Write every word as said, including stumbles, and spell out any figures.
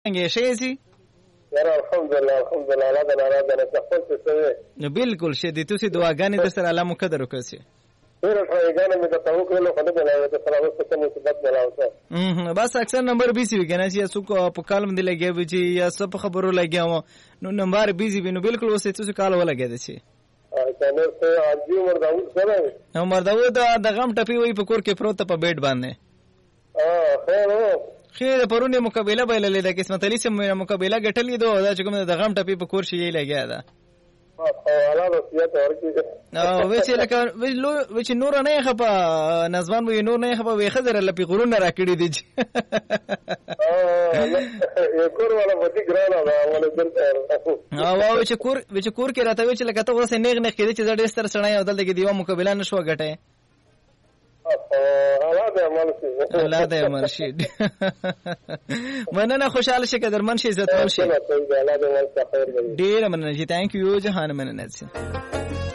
څنګه شي سي یاره الحمدلله الحمدلله الله دې ناراضه نه خپل څه نو بالکل شه دي تاسو دعاګانې د سره الله مقدر وکړي ډېر ټایګانې مې د تاسو کولو خو نه بلای ته سلام څه مصیبت ملاوسه اه بس اکثر نمبر بیسی وي کنه چې څوک په کالم دی لګي وي چې یا څه په خبرو لګیاو نو نمبر بیزی وي نو بالکل اوسې تاسو کال ولا لګی دي ا څنګه ته اجي عمر داوود سره نو عمر داوود د غم ټپی وي په کور کې پروت په بیډ باندې اه خیر خیر پرونه مقابله بایللې د قسمت علي سره مقابله غټلې دوه دا چې کوم د غم ټپی په کور شي لګیا ده حواله وصیت ورکړي او وچ لکه وچ نور نه خپه نظم وي نور نه خپه وي خزر لپی غرونه راکړي دي اه کور ولا وتی ګرانه دا ولا دلته او وچ کور وچ کور کې راته وچ لکه ته اوسه نیغ نه کېدی چې زړه ستر سړی او دلته کې دیو مقابله نشو غټه الله دې مرشد مننه خوشاله شه قدرمن شي عزت ول شي ډیر مننه چې ثانک یو جهان مننه